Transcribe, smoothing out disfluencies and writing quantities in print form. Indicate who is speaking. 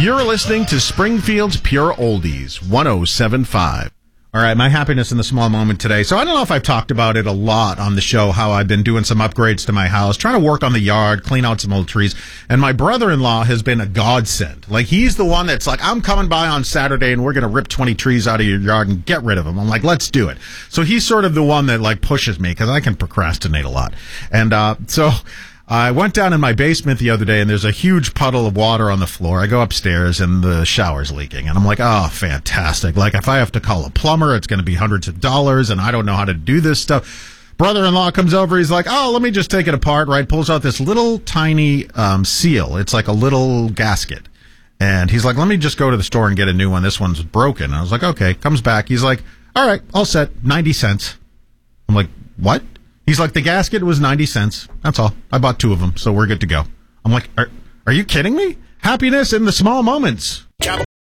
Speaker 1: You're listening to Springfield's Pure Oldies, 107.5. All right, my happiness in the small moment today. So I don't know if I've talked about it a lot on the show, how I've been doing some upgrades to my house, trying to work on the yard, clean out some old trees. And my brother-in-law has been a godsend. Like, he's the one that's like, I'm coming by on Saturday and we're going to rip 20 trees out of your yard and get rid of them. I'm like, let's do it. So he's sort of the one that, like, pushes me because I can procrastinate a lot. And so I went down in my basement the other day, and there's a huge puddle of water on the floor. I go upstairs, and the shower's leaking. And I'm like, oh, fantastic. Like, if I have to call a plumber, it's going to be hundreds of dollars, and I don't know how to do this stuff. Brother-in-law comes over. He's like, oh, let me just take it apart, right? Pulls out this little tiny seal. It's like a little gasket. And he's like, let me just go to the store and get a new one. This one's broken. And I was like, okay. Comes back. He's like, all right, all set, 90 cents. I'm like, what? He's like, the gasket was 90 cents. That's all. I bought 2 of them, so we're good to go. I'm like, are you kidding me? Happiness in the small moments.